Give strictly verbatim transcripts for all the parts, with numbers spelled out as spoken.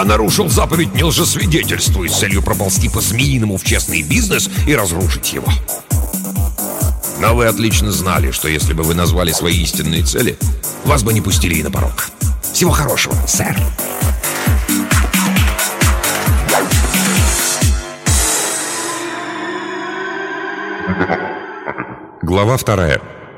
Я нарушил заповедь «Не лжесвидетельствуй» с целью проползти по-змеиному в честный бизнес и разрушить его. Но вы отлично знали, что если бы вы назвали свои истинные цели, вас бы не пустили и на порог. Всего хорошего, сэр. Глава вторая.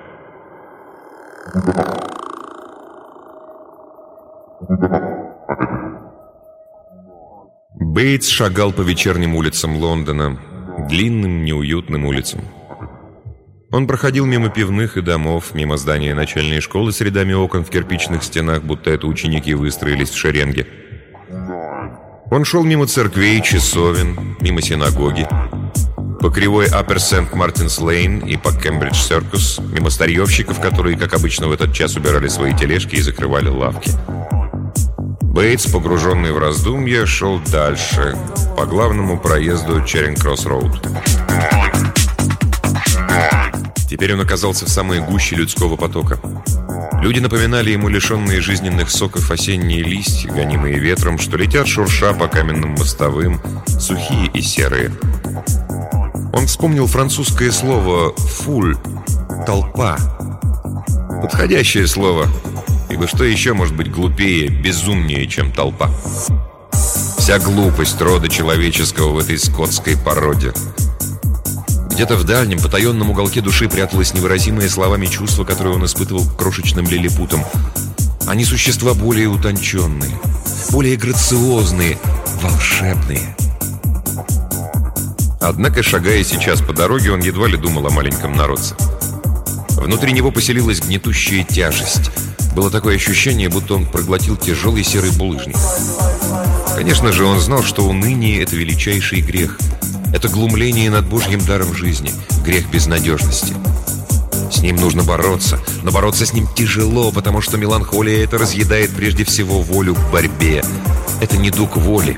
Бейтс шагал по вечерним улицам Лондона, длинным, неуютным улицам. Он проходил мимо пивных и домов, мимо здания начальной школы с рядами окон в кирпичных стенах, будто это ученики выстроились в шеренге. Он шел мимо церквей, часовен, мимо синагоги, по кривой Upper Сент-Мартинс Лейн и по Кембридж Серкус, мимо старьевщиков, которые, как обычно, в этот час убирали свои тележки и закрывали лавки. Бейтс, погруженный в раздумья, шел дальше, по главному проезду Черинг-Кросс-Роуд. Теперь он оказался в самой гуще людского потока. Люди напоминали ему лишенные жизненных соков осенние листья, гонимые ветром, что летят шурша по каменным мостовым, сухие и серые. Он вспомнил французское слово «фуль» — «толпа». Подходящее слово, ибо что еще может быть глупее, безумнее, чем толпа? Вся глупость рода человеческого в этой скотской породе. Где-то в дальнем, потаенном уголке души пряталось невыразимое словами чувство, которое он испытывал к крошечным лилипутам. Они существа более утонченные, более грациозные, волшебные. Однако, шагая сейчас по дороге, он едва ли думал о маленьком народце. Внутри него поселилась гнетущая тяжесть. Было такое ощущение, будто он проглотил тяжелый серый булыжник. Конечно же, он знал, что уныние — это величайший грех. Это глумление над Божьим даром жизни, грех безнадежности. С ним нужно бороться, но бороться с ним тяжело, потому что меланхолия это разъедает прежде всего волю к борьбе. Это недуг воли.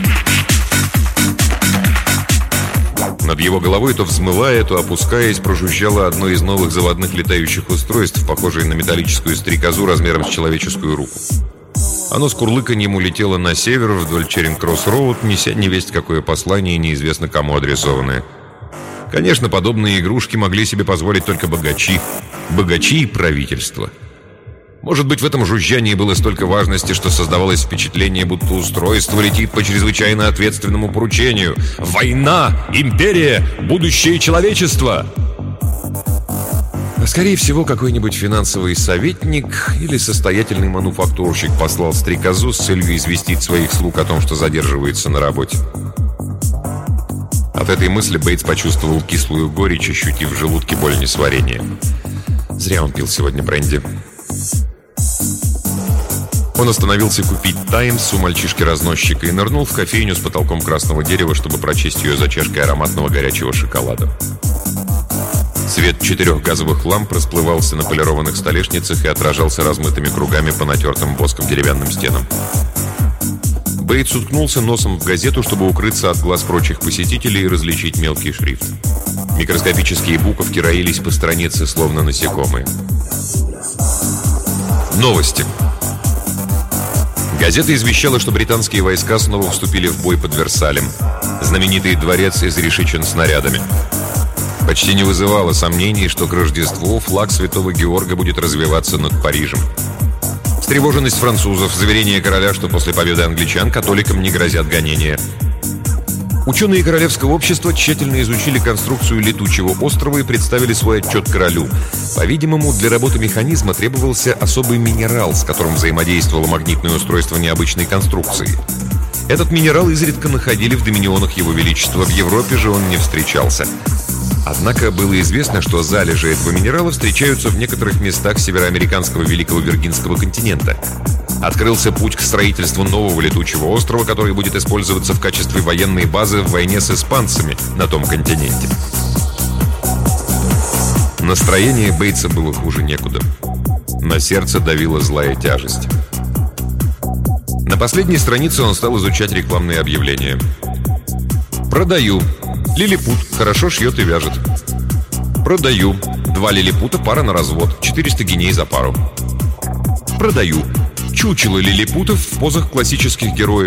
Над его головой, то взмывая, то опускаясь, прожужжало одно из новых заводных летающих устройств, похожее на металлическую стрекозу размером с человеческую руку. Оно с курлыканьем улетело на север вдоль Черинг-Кросс-Роуд, неся невесть какое послание, неизвестно кому адресованное. Конечно, подобные игрушки могли себе позволить только богачи. Богачи и правительство. Может быть, в этом жужжании было столько важности, что создавалось впечатление, будто устройство летит по чрезвычайно ответственному поручению. Война! Империя! Будущее человечества! Скорее всего, какой-нибудь финансовый советник или состоятельный мануфактурщик послал стрекозу с целью известить своих слуг о том, что задерживается на работе. От этой мысли Бейтс почувствовал кислую горечь, ощутив в желудке боль несварения. Зря он пил сегодня бренди. Он остановился купить «Таймс» у мальчишки-разносчика и нырнул в кофейню с потолком красного дерева, чтобы прочесть ее за чашкой ароматного горячего шоколада. Свет четырех газовых ламп расплывался на полированных столешницах и отражался размытыми кругами по натертым воском деревянным стенам. Бейтс уткнулся носом в газету, чтобы укрыться от глаз прочих посетителей и различить мелкий шрифт. Микроскопические буковки роились по странице, словно насекомые. Новости. Газета извещала, что британские войска снова вступили в бой под Версалем. Знаменитый дворец изрешечен снарядами. Почти не вызывало сомнений, что к Рождеству флаг Святого Георга будет развиваться над Парижем. Встревоженность французов, заверение короля, что после победы англичан католикам не грозят гонения. Ученые Королевского общества тщательно изучили конструкцию летучего острова и представили свой отчет королю. По-видимому, для работы механизма требовался особый минерал, с которым взаимодействовало магнитное устройство необычной конструкции. Этот минерал изредка находили в доминионах Его Величества, в Европе же он не встречался. Однако было известно, что залежи этого минерала встречаются в некоторых местах североамериканского Великого Виргинского континента. Открылся путь к строительству нового летучего острова, который будет использоваться в качестве военной базы в войне с испанцами на том континенте. Настроение Бейтса было хуже некуда. На сердце давила злая тяжесть. На последней странице он стал изучать рекламные объявления. «Продаю. Лилипут. Хорошо шьет и вяжет. Продаю. Два лилипута, пара на развод. четыреста гиней за пару. Продаю. Чучело лилипутов в позах классических героев